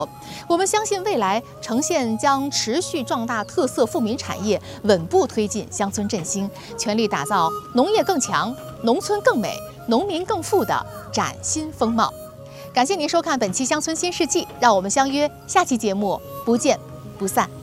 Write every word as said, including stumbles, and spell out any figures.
我们相信未来城县将持续壮大特色富民产业，稳步推进乡村振兴，全力打造农业更强、农村更美、农民更富的崭新风貌。感谢您收看本期《乡村新世纪》，让我们相约下期节目，不见不散。